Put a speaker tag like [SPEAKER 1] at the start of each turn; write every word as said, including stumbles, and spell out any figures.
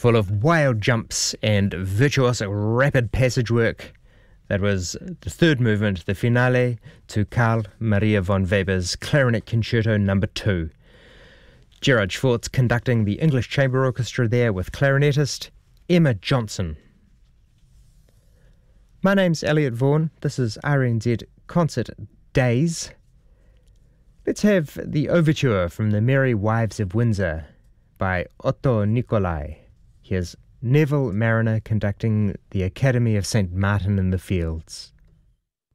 [SPEAKER 1] full of wild jumps and virtuosic rapid passage work. That was the third movement, the finale, to Carl Maria von Weber's Clarinet Concerto number two. Gerard Schwartz conducting the English Chamber Orchestra there with clarinetist Emma Johnson. My name's Elliot Vaughan. This is R N Z Concert Days. Let's have the overture from The Merry Wives of Windsor by Otto Nicolai. Here's Neville Marriner conducting the Academy of Saint Martin in the Fields.